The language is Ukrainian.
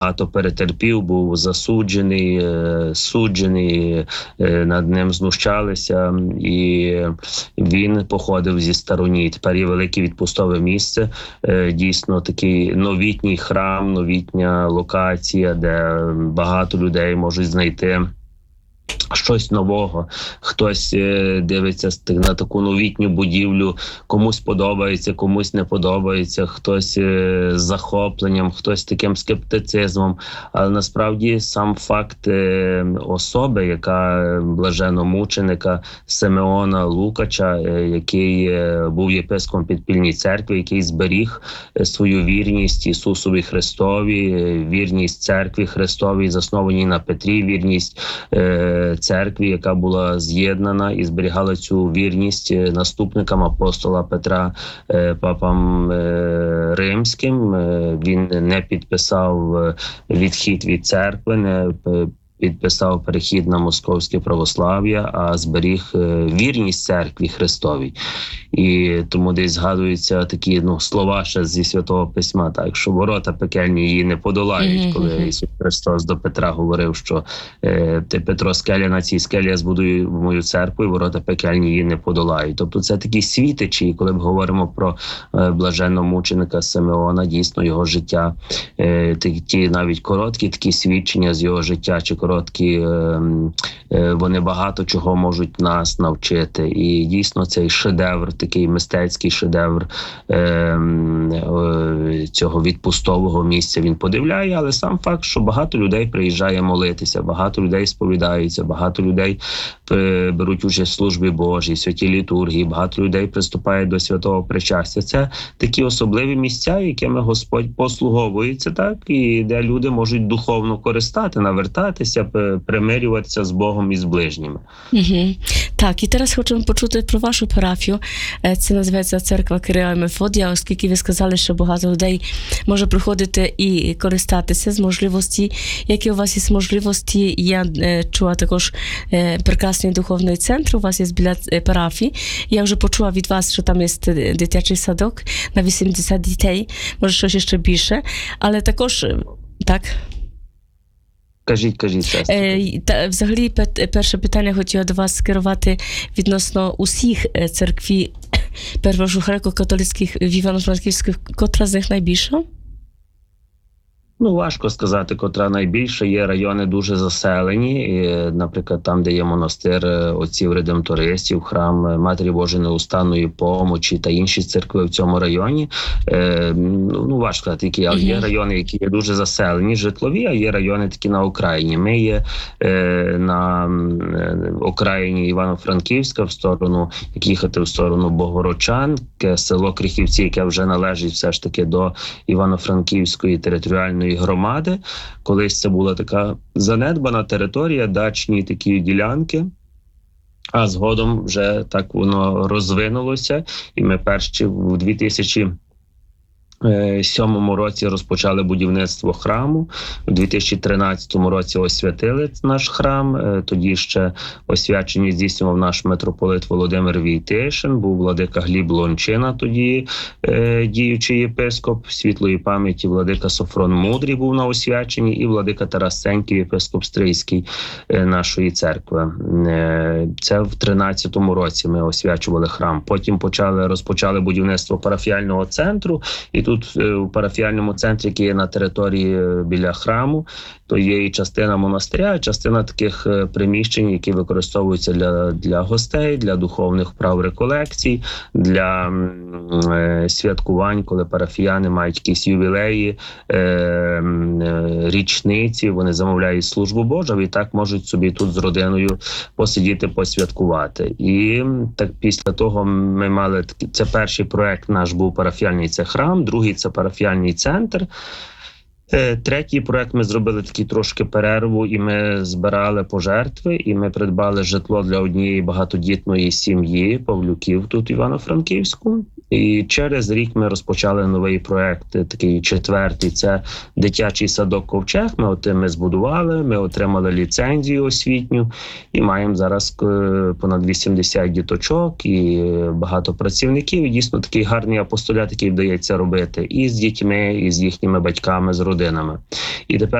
багато перетерпів, був засуджений, суджений, над ним знущалися, і він походив зі Староні. Тепер є велике відпустове місце, дійсно такий новітній храм, новітня локація, де багато людей можуть знайти щось нового. Хтось дивиться на таку новітню будівлю, комусь подобається, комусь не подобається, хтось з захопленням, хтось таким скептицизмом. Але насправді сам факт особи, яка блаженномученика Симеона Лукача, який був єпископом Підпільній церкви, який зберіг свою вірність Ісусові Христові, вірність церкві Христовій, заснованій на Петрі, вірність церкві, яка була з'єднана і зберігала цю вірність наступникам апостола Петра, папам римським. Він не підписав відхід від церкви, не підписав перехід на московське православ'я, а зберіг вірність церкві Христовій. І тому десь згадуються такі слова ще зі Святого Письма, так, що ворота пекельні її не подолають, коли Ісус Христос до Петра говорив, що ти, Петро, скеля, на цій скелі я збудую мою церкву, і ворота пекельні її не подолають. Тобто це такі світичі, і коли ми говоримо про блаженномученика Симеона, дійсно його життя, ті навіть короткі такі свідчення з його життя, чи короткі, вони багато чого можуть нас навчити. І дійсно цей шедевр, такий мистецький шедевр цього відпустового місця він подивляє, але сам факт, що багато людей приїжджає молитися, багато людей сповідаються, багато людей беруть участь в службі Божій, святій літургії, багато людей приступає до святого причастя. Це такі особливі місця, якими Господь послуговується, так, і де люди можуть духовно користати, навертатися, примирюватися з Богом і з ближніми. Так, і зараз хочемо почути про вашу парафію. Це називається Церква Кирила і Мефодія, оскільки ви сказали, що багато людей може приходити і користатися з можливості. Які у вас є можливості? Я чула також прекрасний духовний центр, у вас є біля парафії. Я вже почула від вас, що там є дитячий садок на 80 дітей, може щось ще більше, але також, так? Кажіть, сестри. Взагалі, перше питання хотіла до вас скерувати відносно усіх церкві першогреко-католицьких в Івано-Франківську, котра з них найбільша? Важко сказати, котра найбільше. Є райони дуже заселені, і, наприклад, там, де є монастир отців-редемтористів, храм Матері Божої Неустанної Помочі та інші церкви в цьому районі. Важко сказати, які, але є райони, які є дуже заселені, житлові, а є райони такі на окраїні. Ми є на окраїні Івано-Франківська, в сторону, як їхати в сторону Богородчан, село Крихівці, яке вже належить все ж таки до Івано-Франківської територіальної громади. Колись це була така занедбана територія, дачні такі ділянки, а згодом вже так воно розвинулося, і ми перші в 2007 році розпочали будівництво храму. У 2013 році освятили наш храм. Тоді ще освячення здійснював наш митрополит Володимир Війтишин, був владика Гліб Лончина, тоді діючий єпископ, світлої пам'яті владика Софрон Мудрий був на освяченні, і владика Тарас Сеньків, єпископ Стрийський нашої церкви. Це в 2013 році ми освячували храм. Потім розпочали будівництво парафіального центру, і тут у парафіальному центрі, який є на території біля храму, то є і частина монастиря, і частина таких приміщень, які використовуються для гостей, для духовних вправ реколекцій, для святкувань, коли парафіяни мають якісь ювілеї, річниці, вони замовляють службу Божу і так можуть собі тут з родиною посидіти, посвяткувати. І так після того ми мали, це перший проект наш був парафіальний, це храм, другий це парафіальний центр. Третій проект ми зробили такий трошки перерву, і ми збирали пожертви, і ми придбали житло для однієї багатодітної сім'ї Павлюків тут в Івано-Франківську. І через рік ми розпочали новий проект, такий четвертий, це дитячий садок «Ковчег». Ми збудували, ми отримали ліцензію освітню і маємо зараз понад 80 діточок і багато працівників. І дійсно такий гарний апостолят, який вдається робити і з дітьми, і з їхніми батьками, з родинами. родинами. І тепер